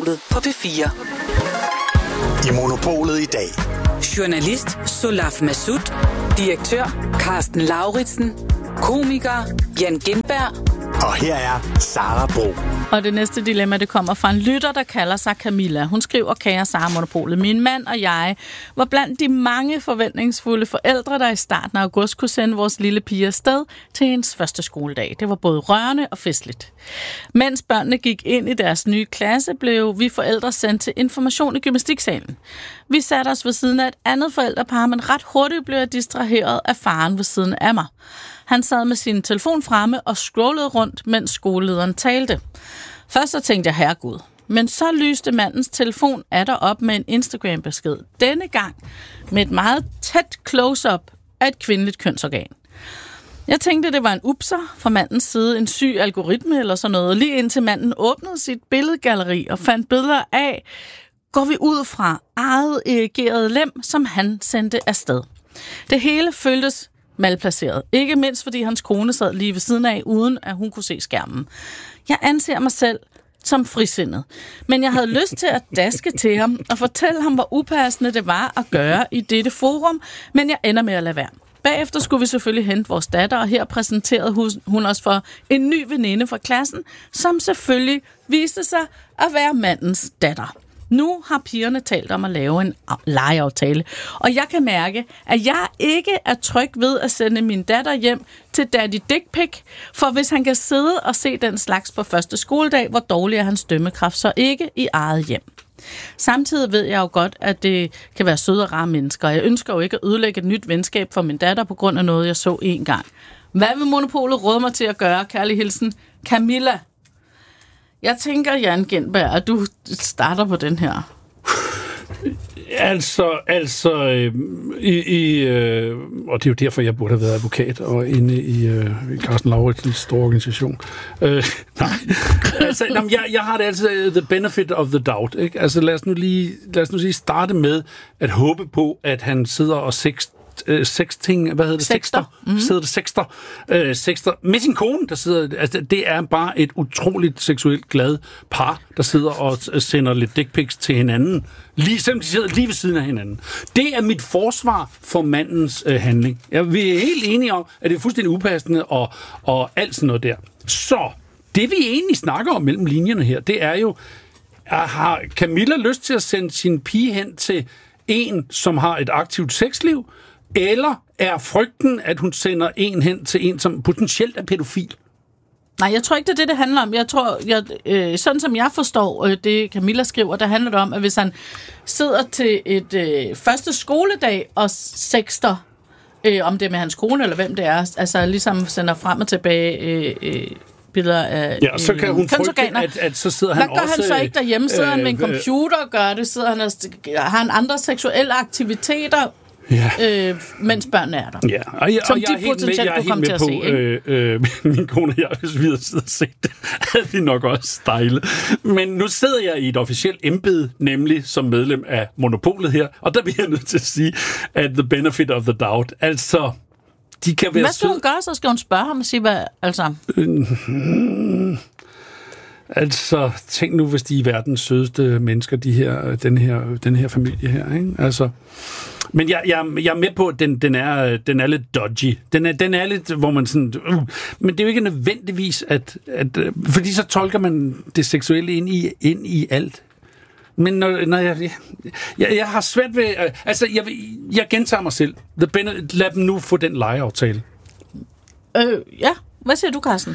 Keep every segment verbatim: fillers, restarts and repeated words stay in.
Monopolet på P fire. I Monopolet i dag. Journalist Solaf Massoud, direktør Carsten Lauritsen, komiker Jan Gindberg. Og her er Sara Bro. Og det næste dilemma, det kommer fra en lytter, der kalder sig Camilla. Hun skriver, kære Sara Monopolet, min mand og jeg var blandt de mange forventningsfulde forældre, der i starten af august kunne sende vores lille pige afsted til hendes første skoledag. Det var både rørende og festligt. Mens børnene gik ind i deres nye klasse, blev vi forældre sendt til information i gymnastiksalen. Vi satte os ved siden af et andet forældrepar, men ret hurtigt blev jeg distraheret af faren ved siden af mig. Han sad med sin telefon fremme og scrollede rundt, mens skolelederen talte. Først så tænkte jeg, herregud. Men så lyste mandens telefon atter op med en Instagram-besked. Denne gang med et meget tæt close-up af et kvindeligt kønsorgan. Jeg tænkte, det var en upser fra mandens side, en syg algoritme eller sådan noget, lige indtil manden åbnede sit billedgalleri og fandt billeder af, går vi ud fra eget erigeret lem, som han sendte afsted. Det hele føltes malplaceret. Ikke mindst, fordi hans kone sad lige ved siden af, uden at hun kunne se skærmen. Jeg anser mig selv som frisindet, men jeg havde lyst til at daske til ham og fortælle ham, hvor upassende det var at gøre i dette forum, men jeg ender med at lade være. Bagefter skulle vi selvfølgelig hente vores datter, og her præsenterede hun os for en ny veninde fra klassen, som selvfølgelig viste sig at være mandens datter. Nu har pigerne talt om at lave en legeaftale, og jeg kan mærke, at jeg ikke er tryg ved at sende min datter hjem til Daddy Dick Pic, for hvis han kan sidde og se den slags på første skoledag, hvor dårlig er hans dømmekraft så ikke i eget hjem. Samtidig ved jeg jo godt, at det kan være søde og rare mennesker, og jeg ønsker jo ikke at ødelægge et nyt venskab for min datter på grund af noget, jeg så en gang. Hvad vil Monopolet råde mig til at gøre? Kærlig hilsen, Camilla. Jeg tænker, Jan Gindberg, at du starter på den her. Altså, altså øh, i, i, øh, og det er jo derfor, jeg burde have været advokat og inde i, øh, i Carsten Lauritsens store organisation. Øh, nej, altså, jamen, jeg, jeg har det altså the benefit of the doubt. Ikke? Altså, lad os nu lige, lad os nu lige starte med at håbe på, at han sidder og sext sexting, hvad hedder det? Sexter. Mm-hmm. Sidder det sexter. Øh, sexter. Med sin kone, der sidder, altså det er bare et utroligt seksuelt glad par, der sidder og sender lidt dick pics til hinanden, lige, selvom de sidder lige ved siden af hinanden. Det er mit forsvar for mandens øh, handling. Ja, vi er helt enige om, at det er fuldstændig upassende og, og alt sådan noget der. Så, det vi egentlig snakker om mellem linjerne her, det er jo, har Camilla lyst til at sende sin pige hen til en, som har et aktivt sexliv, eller er frygten, at hun sender en hen til en, som potentielt er pædofil? Nej, jeg tror ikke, det er det, det handler om. Jeg tror, jeg, øh, sådan som jeg forstår øh, det, Camilla skriver, der handler det om, at hvis han sidder til et øh, første skoledag og sexter, øh, om det er med hans kone eller hvem det er, altså ligesom sender frem og tilbage øh, øh, billeder af ja, så kan hun frygte, at, at så sidder han også... Hvad gør han så ikke derhjemme? Sidder øh, han med en computer og gør det? Sidder han og, har han andre seksuelle aktiviteter? Ja. Øh, mens børnene er der. Ja, og jeg, som og jeg de er helt med, jeg er helt med på, se, øh, øh, min kone og jeg, hvis vi havde siddet og set det, havde vi nok også stejlet. Men nu sidder jeg i et officielt embede, nemlig som medlem af Monopolet her, og der bliver jeg nødt til at sige, at the benefit of the doubt, altså, de kan være... Hvad skal hun gøre, så skal hun spørge ham og sige, hvad, altså... Øh, altså, tænk nu, hvis de er verdens sødeste mennesker, de her, den her, den her familie her, ikke? Altså... Men jeg, jeg, jeg er med på, at den, den, er, den er lidt dodgy. Den er, den er lidt, hvor man sådan... Uh, men det er jo ikke nødvendigvis, at... at fordi så tolker man det seksuelle ind i, ind i alt. Men når, når jeg, jeg... Jeg har svært ved... Altså, jeg, jeg gentager mig selv. Lad dem nu få den legeaftale. Øh, ja. Hvad siger du, Carsten?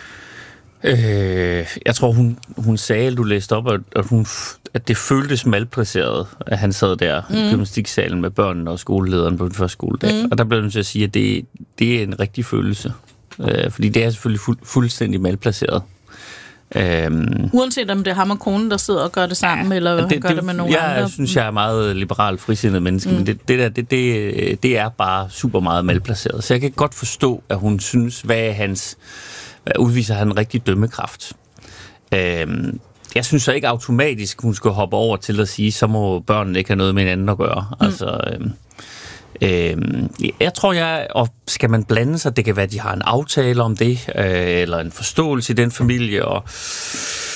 Øh, jeg tror, hun, hun sagde, du læste op, at, hun, at det føltes malplaceret, at han sad der mm. i gymnastiksalen med børnene og skolelederen på den første skoledag. Mm. Og der blev jeg til at sige, at det, det er en rigtig følelse. Øh, fordi det er selvfølgelig fuld, fuldstændig malplaceret. Øhm, Uanset om det er ham og konen, der sidder og gør det sammen, ja, eller det, han gør det, det med nogen jeg, andre. Jeg synes, jeg er meget liberal, frisindet menneske, mm. men det, det der, det, det, det er bare super meget malplaceret. Så jeg kan godt forstå, at hun synes, hvad er hans... udviser han en rigtig dømmekraft. Øhm, jeg synes så ikke automatisk, hun skal hoppe over til at sige, så må børnene ikke have noget med hinanden at gøre. Mm. Altså, øhm, øhm, jeg tror, jeg, og skal man blande sig, det kan være, at de har en aftale om det, øh, eller en forståelse i den familie, og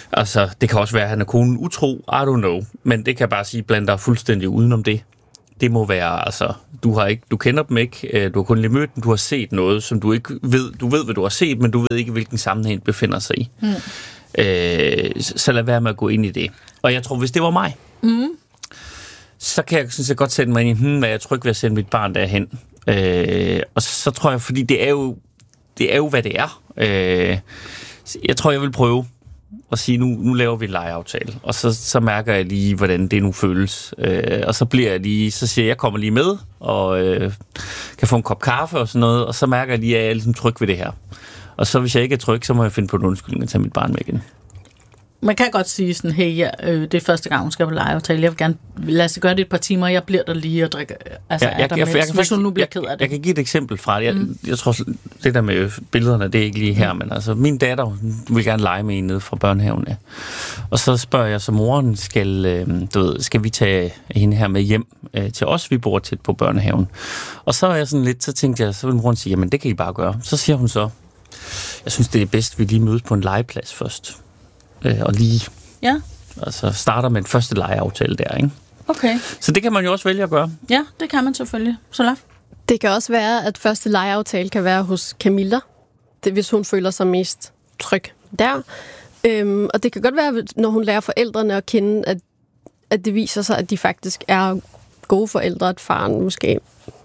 Altså, det kan også være, at han er konen utro, I don't know. Men det kan jeg bare sige, blandt dig fuldstændig udenom det. Det må være, altså, du har ikke, du kender dem ikke, du har kun lige mødt dem, du har set noget, som du ikke ved. Du ved, hvad du har set, men du ved ikke, hvilken sammenhæng befinder sig i. Mm. Øh, så lad være med at gå ind i det. Og jeg tror, hvis det var mig, mm. så kan jeg, synes jeg godt sætte mig ind i, hmm, hvad jeg er tryg ved at sende mit barn derhen. Øh, og så tror jeg, fordi det er jo, det er jo hvad det er. Øh, jeg tror, jeg vil prøve at sige, nu, nu laver vi en legeaftale, og så, så mærker jeg lige, hvordan det nu føles. Øh, og så bliver jeg lige, så siger jeg, jeg kommer lige med, og øh, kan få en kop kaffe og sådan noget, og så mærker jeg lige, at jeg er ligesom tryg ved det her. Og så hvis jeg ikke er tryg, så må jeg finde på en undskyldning og tage mit barn med igen. Man kan godt sige sådan, hey, ja, øh, det er første gang, hun skal på legeaftale. Jeg vil gerne, lad os gøre det et par timer, jeg bliver der lige og drikker, altså ja, jeg, er der jeg, med, jeg, jeg, hvis hun nu bliver jeg, ked af det. Jeg kan give et eksempel fra det. Jeg, mm. jeg tror, det der med billederne, det er ikke lige her, mm. men altså, min datter, hun vil gerne lege med en nede fra børnehaven. Ja. Og så spørger jeg så moren, skal, øh, du ved, skal vi tage hende her med hjem øh, til os? Vi bor tæt på børnehaven. Og så er jeg sådan lidt, så tænkte jeg, så vil moren sige, jamen det kan I bare gøre. Så siger hun så, jeg synes, det er bedst, at vi lige mødes på en legeplads først. Øh, og lige ja. altså starter med en første legeaftale der, ikke? Okay. Så det kan man jo også vælge at gøre. Ja, det kan man selvfølgelig. Solaf? Det kan også være, at første legeaftale kan være hos Camilla, det, hvis hun føler sig mest tryg der. Øhm, og det kan godt være, når hun lærer forældrene at kende, at, at det viser sig, at de faktisk er gode forældre, at faren måske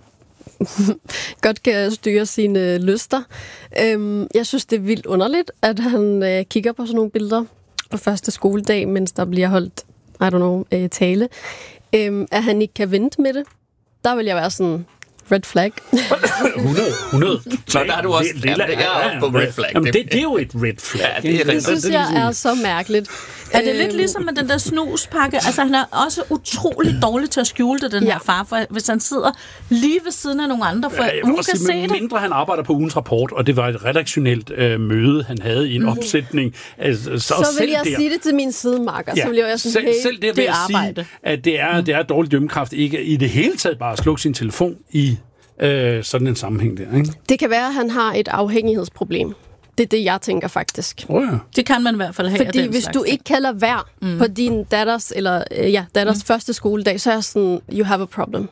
godt kan styre sine lyster. Øhm, jeg synes, det er vildt underligt, at han øh, kigger på sådan nogle billeder på første skoledag, mens der bliver holdt, I don't know, øh, tale. Øhm, at han ikke kan vente med det. Der vil jeg være sådan, red flag. hundrede, hundrede. Så der er du også, det, det, ja, det er på red flag. Jamen, det, det er jo et red flag. Ja, det, er det synes jeg er så mærkeligt. Er det lidt ligesom med den der snuspakke? Altså, han er også utrolig dårlig til at skjule det, den ja. her far, for hvis han sidder lige ved siden af nogle andre, for ja, hun kan sige, se det. Mindre han arbejder på ugens rapport, og det var et redaktionelt øh, møde, han havde i en mm. opsætning. Altså, så så vil jeg der, sige det til min sidemarker. Ja, så vil jeg sådan, selv, hey, selv det, det er arbejde. Sige, at det er, det er dårlig dømmekraft ikke i det hele taget bare at slukke sin telefon i øh, sådan en sammenhæng der, ikke? Det kan være, at han har et afhængighedsproblem. Det er det, jeg tænker faktisk. Oh, ja. Det kan man i hvert fald have. Fordi hvis du ikke kan lade være mm. på din datters, eller, øh, ja, datters mm. første skoledag, så er jeg sådan, you have a problem.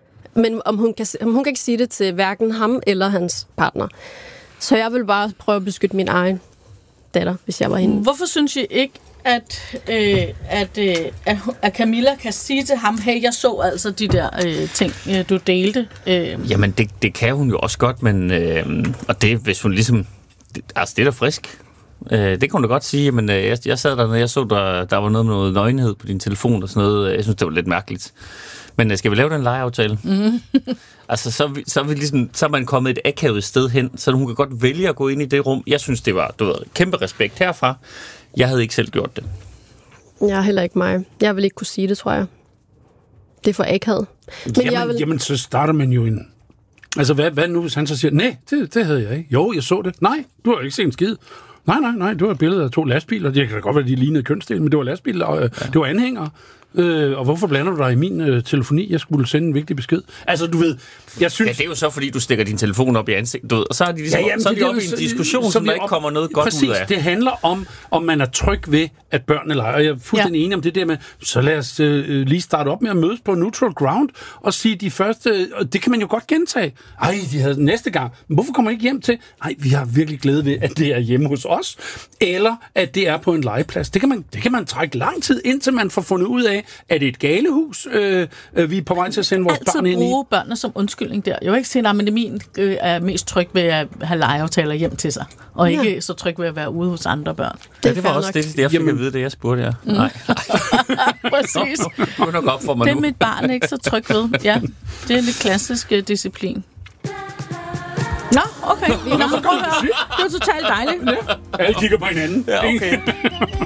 Men om hun, kan, om hun kan ikke sige det til hverken ham eller hans partner. Så jeg vil bare prøve at beskytte min egen datter, hvis jeg var hende. Hvorfor synes I ikke, at, øh, at, øh, at, at Camilla kan sige til ham, hey, jeg så altså de der øh, ting, øh, du delte? Øh. Jamen, det, det kan hun jo også godt, men øh, og det, hvis hun ligesom, det, altså det er da frisk. Øh, det kan hun da godt sige, men øh, jeg, jeg sad der, når jeg så, der, der var noget med noget nøgenhed på din telefon og sådan noget. Jeg synes, det var lidt mærkeligt. Men øh, skal vi lave den legeaftale? Mm. altså, så, så, er vi ligesom, så er man kommet et akavet sted hen, så hun kan godt vælge at gå ind i det rum. Jeg synes, det var, du ved, kæmpe respekt herfra. Jeg havde ikke selv gjort det. Jeg er heller ikke mig. Jeg vil ikke kunne sige det, tror jeg. Det er for akavet. Men jamen, jeg vil... jamen, så starter man jo en... Altså, hvad, hvad nu, hvis han så siger, nej, det, det havde jeg ikke. Jo, jeg så det. Nej, du har ikke set en skid. Nej, nej, nej, det var et billede af to lastbiler. Det kan da godt være, de lignede kønsdel, men det var lastbiler, og øh, ja. det var anhængere. Øh, og hvorfor blander du dig i min øh, telefoni? Jeg skulle sende en vigtig besked. Altså, du ved, jeg synes... Ja, det er jo så, fordi du stikker din telefon op i ansigtet, og så er de ligesom, ja, jamen, så er de oppe i en diskussion, så, som der ikke op, kommer noget godt præcis, ud af. Præcis, det handler om, om man er tryg ved, at børnene leger. Og jeg er fuldstændig ja. enig om det der med, så lad os øh, lige starte op med at mødes på neutral ground, og sige de første, og det kan man jo godt gentage. Ej, de havde næste gang. Men hvorfor kommer I ikke hjem til? Ej, vi har virkelig glæde ved, at det er hjemme hos os, eller at det er på en legeplads. Det kan man, det kan man trække lang tid, indtil man får fundet ud af, at det er et galehus, øh, øh, vi er på vej til at sende vores børn ind i. Altid bruge børnene som undskyldning der. Jeg vil ikke sige, at min øh, er mest tryg ved at have legeaftaler hjem til sig, og ja. ikke så tryg ved at være ude hos andre børn. Det, ja, det var også nok. Det, jeg fik Jamen. at vide det, jeg spurgte jer. Mm. Nej. Præcis. Nå, det, nok op for mig det er nu. mit barn ikke så tryg ved. Ja, det er lidt klassisk uh, disciplin. Nå, okay. Nå, prøv at høre. Det var totalt dejligt. Ja. Alle kigger på hinanden. Ja, okay.